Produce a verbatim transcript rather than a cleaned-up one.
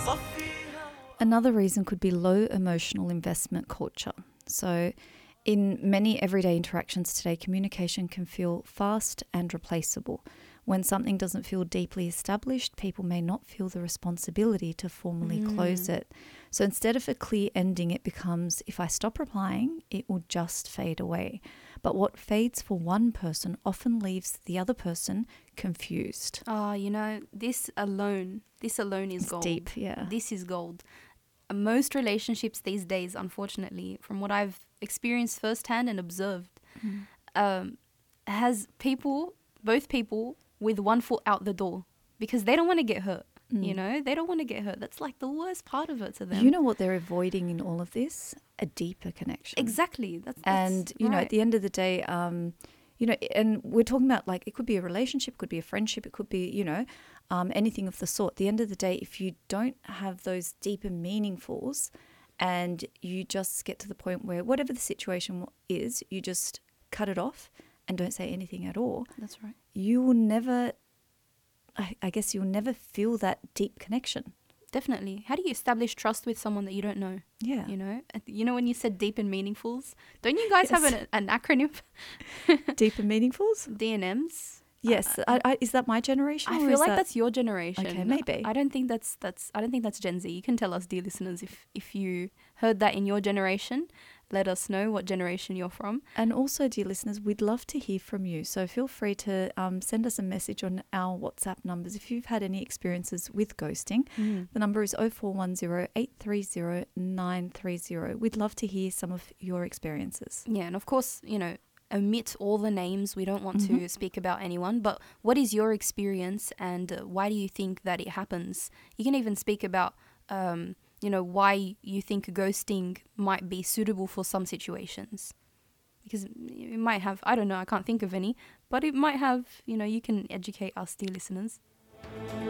Another reason could be low emotional investment culture. So in many everyday interactions today, communication can feel fast and replaceable. When something doesn't feel deeply established, people may not feel the responsibility to formally mm. close it. So instead of a clear ending, it becomes, if I stop replying, it will just fade away. But what fades for one person often leaves the other person confused. Ah, uh, you know, this alone, this alone is it's gold. Deep, yeah. This is gold. Most relationships these days, unfortunately, from what I've experienced firsthand and observed, mm. um, has people, both people, with one foot out the door because they don't want to get hurt. Mm. You know, they don't want to get hurt. That's like the worst part of it to them. You know what they're avoiding in all of this? A deeper connection. Exactly. That's, that's and, you right. know, at the end of the day, um, you know, and we're talking about like it could be a relationship, it could be a friendship, it could be, you know, um, anything of the sort. At the end of the day, if you don't have those deeper meaningfuls and you just get to the point where whatever the situation is, you just cut it off and don't say anything at all. That's right. You will never, I, I guess you'll never feel that deep connection. Definitely. How do you establish trust with someone that you don't know? Yeah. You know, you know when you said deep and meaningfuls, don't you guys yes. have an, an acronym? Deep and meaningfuls? D and Ms. Yes. Uh, I, I, is that my generation? I or feel is like that... that's your generation. Okay, maybe. I don't think that's that's. I don't think that's Gen Z. You can tell us, dear listeners, if if you heard that in your generation. Let us know what generation you're from. And also, dear listeners, we'd love to hear from you. So feel free to um, send us a message on our WhatsApp numbers if you've had any experiences with ghosting. Mm. The number is oh four one oh, eight three oh, nine three oh. We'd love to hear some of your experiences. Yeah, and of course, you know, omit all the names. We don't want mm-hmm. to speak about anyone. But what is your experience and uh, why do you think that it happens? You can even speak about... Um, you know, why you think ghosting might be suitable for some situations. Because it might have, I don't know, I can't think of any, but it might have, you know, you can educate us, dear listeners.